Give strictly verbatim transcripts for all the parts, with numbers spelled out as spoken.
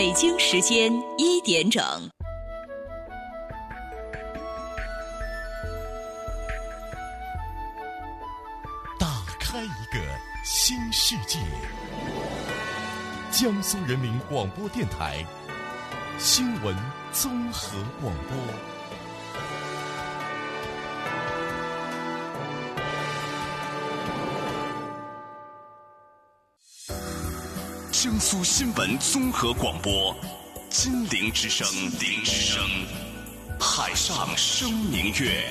北京时间一点整。 打开一个新世界。江苏人民广播电台新闻综合广播。江苏新闻综合广播，金陵之声，金陵之声，海上生明月。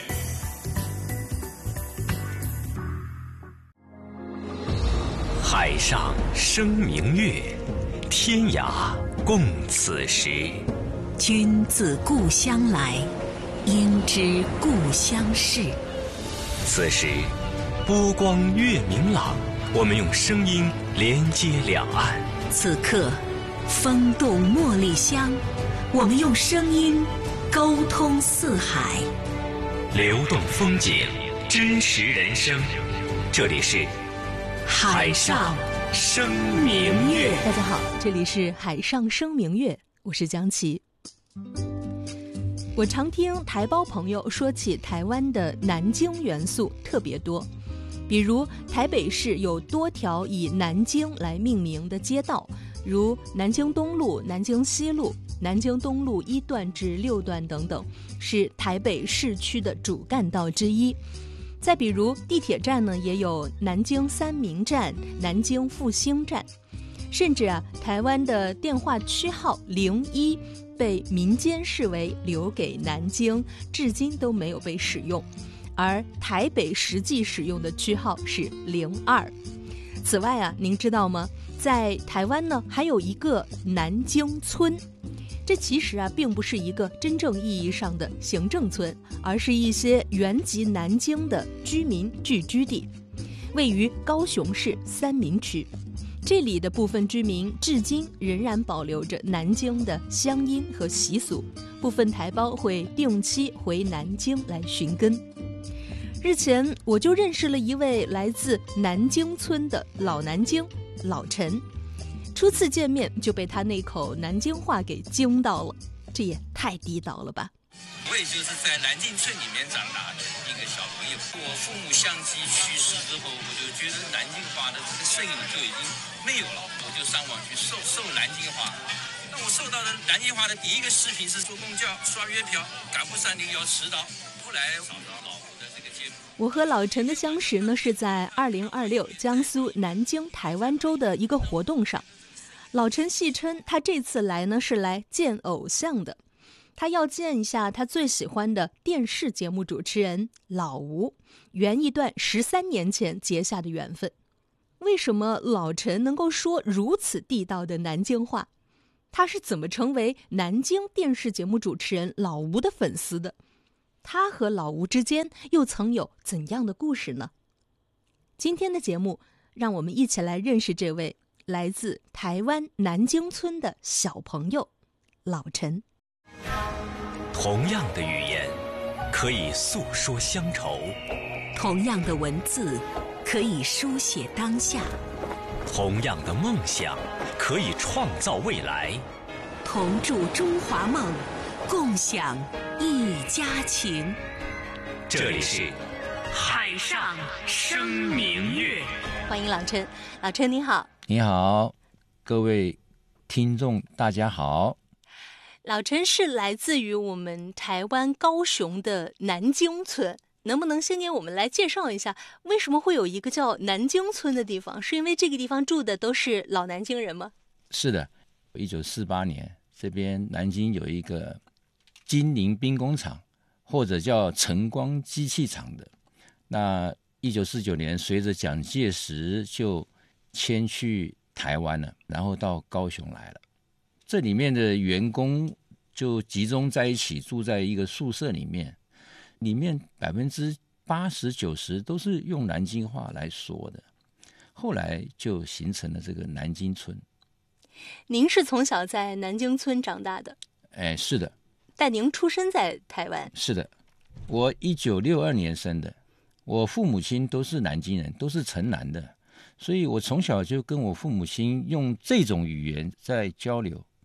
海上生明月，天涯共此时。 君自故乡来，应知故乡事。 此时波光月明朗，我们用声音连接两岸。 此刻风动茉莉香，我们用声音沟通四海。 流动风景，真实人生，这里是海上生明月。 大家好，这里是海上生明月，我是江琪。我常听台胞朋友说起台湾的南京元素特别多，比如台北市有多条以南京来命名的街道，如南京东路、南京西路、南京东路一段至六段等等，是台北市区的主干道之一。再比如地铁站呢，也有南京三民站、南京复兴站，甚至啊，台湾的电话区号零一被民间视为留给南京，至今都没有被使用。而台北实际使用的区号是零二。此外啊，您知道吗？在台湾呢，还有一个南京村。这其实啊，并不是一个真正意义上的行政村，而是一些原籍南京的居民聚居地，位于高雄市三民区。这里的部分居民至今仍然保留着南京的乡音和习俗，部分台胞会定期回南京来寻根。日前我就认识了一位来自南京村的老南京老陈，初次见面就被他那口南京话给惊到了，这也太地道了吧。 我也就是在南京村里面长大的一个小朋友，我父母相继去世之后，我就觉得南京话的这个声音就已经没有了，我就上网去搜搜南京话。那我搜到的南京话的第一个视频是坐公交刷月票，赶不上就要迟到，后来找到老吴的这个节目。 我和老陈的相识呢，是在二零二六江苏南京台湾州的一个活动上。老陈戏称他这次来呢是来见偶像的，他要见一下他最喜欢的电视节目主持人老吴，圆一段十三年前结下的缘分。为什么老陈能够说如此地道的南京话？他是怎么成为南京电视节目主持人老吴的粉丝的？他和老吴之间又曾有怎样的故事呢？今天的节目，让我们一起来认识这位来自台湾南京村的小朋友老陈。 同样的语言可以诉说乡愁， 同样的文字可以书写当下， 同样的梦想可以创造未来。 同筑中华梦，共享一家情。 这里是海上生明月。 欢迎老陈。老陈你好。 你好，各位听众大家好。 老陈是来自于我们台湾高雄的南京村，能不能先给我们来介绍一下，为什么会有一个叫南京村的地方？是因为这个地方住的都是老南京人吗？ 是的，一九四八年这边南京有一个金陵兵工厂，或者叫晨光机器厂的。那一九四九年随着蒋介石就迁去台湾了，然后到高雄来了。这里面的员工就集中在一起，住在一个宿舍里面，里面百分之八十九十都是用南京话来说的。后来就形成了这个南京村。 您是从小在南京村长大的？ 哎，是的。 但您出生在台湾？ 是的，我一九六二年生的，我父母亲都是南京人，都是城南的，所以我从小就跟我父母亲用这种语言在交流。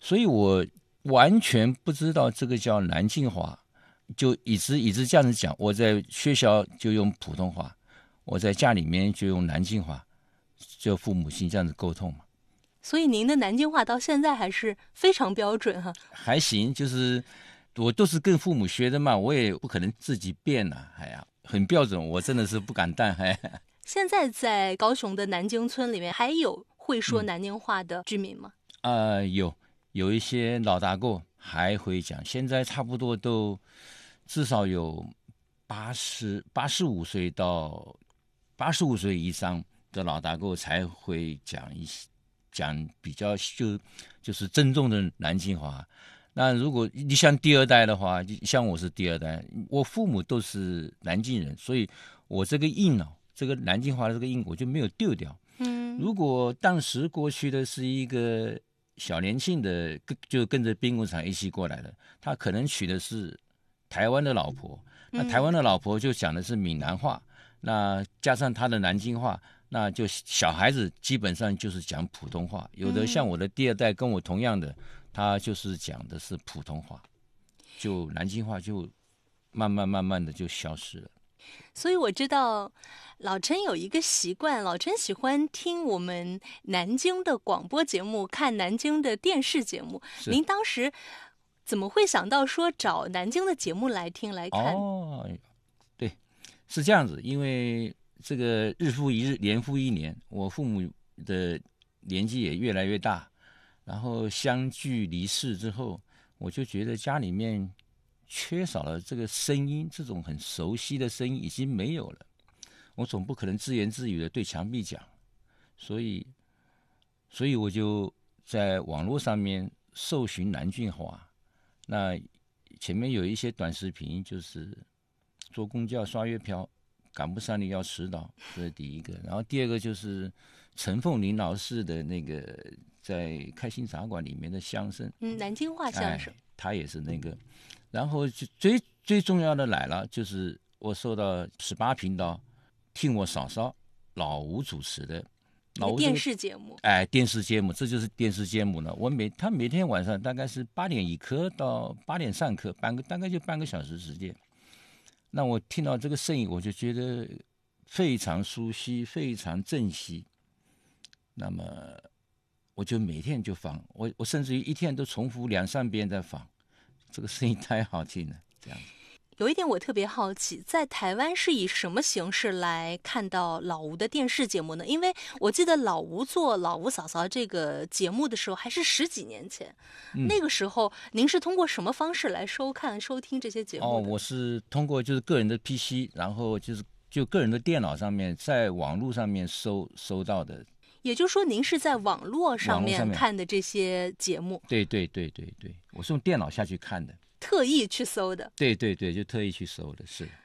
所以我完全不知道这个叫南京话，就一直一直这样子讲。我在学校就用普通话，我在家里面就用南京话，就父母亲这样子沟通嘛。 所以您的南京话到现在还是非常标准哈、啊。 还行，就是我都是跟父母学的嘛，我也不可能自己变啊，哎呀，很标准，我真的是不敢当。哎， 现在在高雄的南京村里面，还有会说南京话的居民吗？ 啊、嗯呃，有有一些老大哥还会讲，现在差不多都至少有八十八十五岁到八十五岁以上的老大哥才会讲一些。讲比较就就是正宗的南京话。那如果你像第二代的话，像我是第二代，我父母都是南京人，所以我这个音呢、哦，这个南京话的这个音我就没有丢掉。 嗯， 如果当时过去的是一个小年轻的，就跟着兵工厂一起过来的，他可能娶的是台湾的老婆，那台湾的老婆就讲的是闽南话，那加上他的南京话。那就小孩子基本上就是讲普通话，有的像我的第二代跟我同样的，嗯、他就是讲的是普通话，就南京话就慢慢慢慢的就消失了。 所以我知道老陈有一个习惯，老陈喜欢听我们南京的广播节目，看南京的电视节目。您当时怎么会想到说找南京的节目来听来看？ 哦，对，是这样子，因为。这个日复一日，年复一年，我父母的年纪也越来越大，然后相继离世之后，我就觉得家里面缺少了这个声音，这种很熟悉的声音已经没有了。我总不可能自言自语的对墙壁讲，所以，所以我就在网络上面搜寻南京话。那前面有一些短视频，就是坐公交刷月票。赶不上你要迟到，这是第一个。然后第二个就是陈凤林老师的那个在开心茶馆里面的相声， 嗯，南京话相声， 哎、他也是那个。然后最最重要的来了，就是我受到十八频道听我嫂嫂老吴主持的老吴、这个、 电视节目， 哎，电视节目，这就是电视节目呢。我每他每天晚上大概是八点一刻到八点上课，半个大概就半个小时时间。那我听到这个声音，我就觉得非常熟悉，非常珍惜。那么我就每天就放，我我甚至于一天都重复两三遍在放，这个声音太好听了，这样子。 有一点我特别好奇，在台湾是以什么形式来看到老吴的电视节目呢？因为我记得老吴做老吴嫂嫂这个节目的时候还是十几年前、嗯、那个时候您是通过什么方式来收看收听这些节目的？ 哦，我是通过就是个人的 P C， 然后就是就个人的电脑上面在网络上面收收到的。 也就是说您是在网络上面看的这些节目？ 对对对对对，我是用电脑下去看的， 特意去搜的。 对对对，就特意去搜的，是。